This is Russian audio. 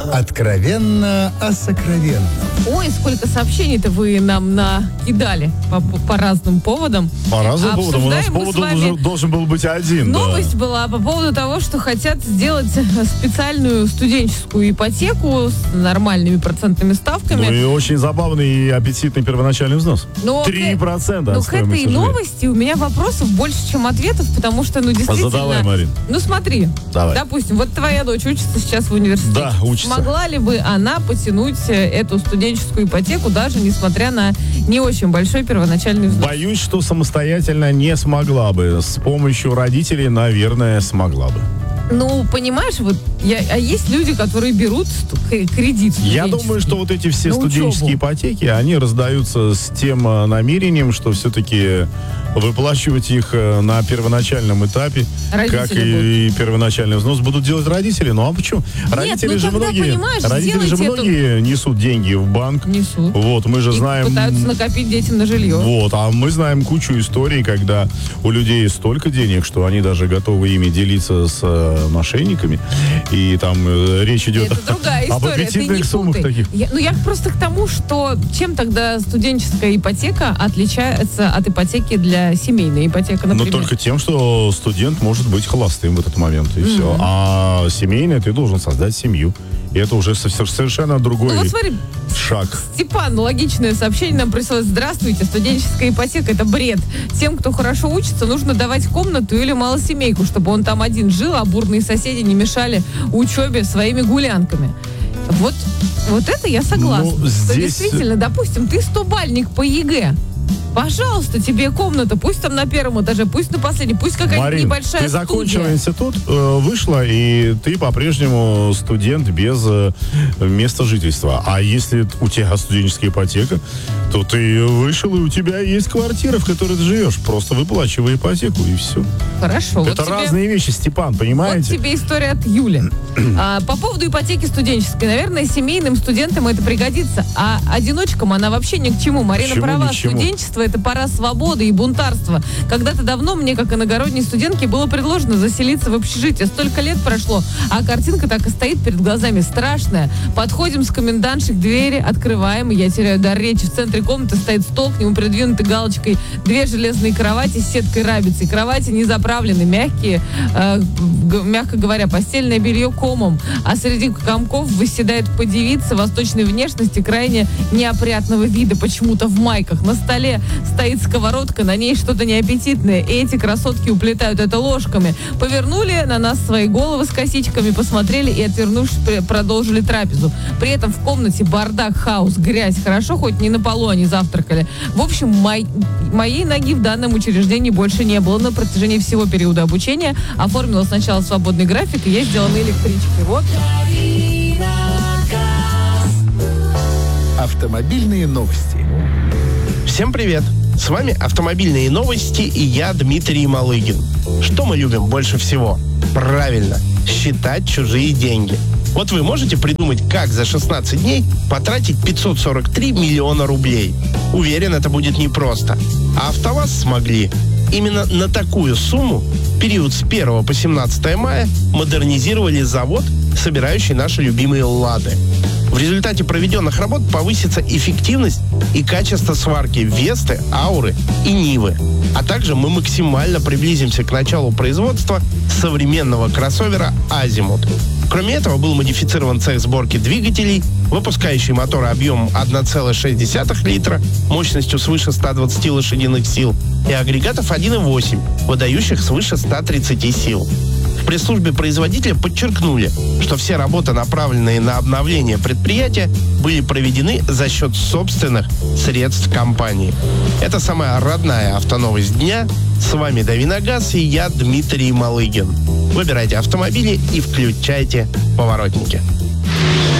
Откровенно о сокровенном. Ой, сколько сообщений-то вы нам накидали по разным поводам. По разным поводам. У нас Обсуждаем повод мы с вами должен был быть один. Новость была по поводу того, что хотят сделать специальную студенческую ипотеку с нормальными процентными ставками. Ну и очень забавный и аппетитный первоначальный взнос. 3%. Но к этой новости у меня вопросов больше, чем ответов, потому что, действительно... Задавай, Марин. Смотри. Давай. Допустим, вот твоя дочь учится сейчас в университете. Да, учится. Могла ли бы она потянуть эту студенческую ипотеку, даже несмотря на не очень большой первоначальный взнос? Боюсь, что самостоятельно не смогла бы. С помощью родителей, наверное, смогла бы. Понимаешь, есть люди, которые берут кредит. Я думаю, что вот эти все студенческие ипотеки, они раздаются с тем намерением, что все-таки выплачивать их на первоначальном этапе, родители как и первоначальный взнос, будут делать родители. Ну а почему? Родители же многие несут деньги в банк. Несут. Вот, мы же знаем... Пытаются накопить детям на жилье. Вот, а мы знаем кучу историй, когда у людей столько денег, что они даже готовы ими делиться с мошенниками. И там речь идет об аппетитных суммах таких. Я просто к тому, что чем тогда студенческая ипотека отличается от ипотеки для семейной ипотеки, например? Но только тем, что студент может быть холостым в этот момент, и все. А семейная, ты должен создать семью. И это уже совершенно другой шаг. Степан, логичное сообщение нам прислал. Здравствуйте, студенческая ипотека — это бред. Тем, кто хорошо учится, нужно давать комнату или малосемейку, чтобы он там один жил, а бурные соседи не мешали учебе своими гулянками. Вот это я согласна. Здесь... Действительно, допустим, ты 100-бальник по ЕГЭ. Пожалуйста, тебе комната, пусть там на первом этаже, пусть на последнем, пусть какая-нибудь небольшая ты студия. Закончила институт, вышла, и ты по-прежнему студент без места жительства. А если у тебя студенческая ипотека, то ты вышел, и у тебя есть квартира, в которой ты живешь. Просто выплачивай ипотеку, и все. Хорошо. Это разные вещи, Степан, понимаете? Вот тебе история от Юли. По поводу ипотеки студенческой. Наверное, семейным студентам это пригодится, а одиночкам она вообще ни к чему. Марина права, студенчество — это пора свободы и бунтарства. Когда-то давно мне, как иногородней студентке, было предложено заселиться в общежитие. Столько лет прошло, а картинка так и стоит перед глазами. Страшная. Подходим с комендантшей к двери, открываем, и я теряю дар речи. В центре комнаты стоит стол, к нему придвинуты галочкой 2 железные кровати с сеткой рабицы. Кровати не заправлены, мягкие, мягко говоря, постельное белье комом. А среди комков восседает подевица восточной внешности, крайне неопрятного вида, почему-то в майках. На столе стоит сковородка, на ней что-то неаппетитное. И эти красотки уплетают это ложками. Повернули на нас свои головы с косичками, посмотрели и, отвернувшись, продолжили трапезу. При этом в комнате бардак, хаос, грязь. Хорошо, хоть не на полу они завтракали. В общем, моей ноги в данном учреждении больше не было на протяжении всего периода обучения. Оформила сначала свободный график, и ездила на электричке. Вот. Автомобильные новости. Всем привет! С вами «Автомобильные новости» и я, Дмитрий Малыгин. Что мы любим больше всего? Правильно, считать чужие деньги. Вот вы можете придумать, как за 16 дней потратить 543 миллиона рублей? Уверен, это будет непросто. А АвтоВАЗ смогли. Именно на такую сумму в период с 1 по 17 мая модернизировали завод, собирающий наши любимые «Лады». В результате проведенных работ повысится эффективность и качество сварки «Весты», «Ауры» и «Нивы». А также мы максимально приблизимся к началу производства современного кроссовера «Азимут». Кроме этого, был модифицирован цех сборки двигателей, выпускающий моторы объемом 1,6 литра, мощностью свыше 120 лошадиных сил, и агрегатов 1,8, выдающих свыше 130 сил. В пресс-службе производителя подчеркнули, что все работы, направленные на обновление предприятия, были проведены за счет собственных средств компании. Это самая родная автоновость дня. С вами Давиногаз и я, Дмитрий Малыгин. Выбирайте автомобили и включайте поворотники.